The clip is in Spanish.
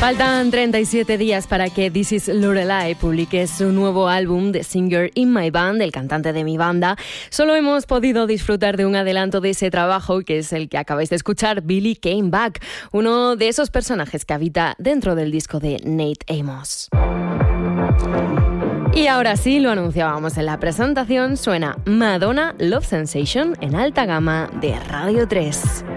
Faltan 37 días para que This Is Lorelai publique su nuevo álbum The Singer in My Band, el cantante de mi banda. Solo hemos podido disfrutar de un adelanto de ese trabajo, que es el que acabáis de escuchar, Billy Came Back, uno de esos personajes que habita dentro del disco de Nate Amos. Y ahora sí, lo anunciábamos en la presentación, suena Madonna Love Sensation en alta gama de Radio 3.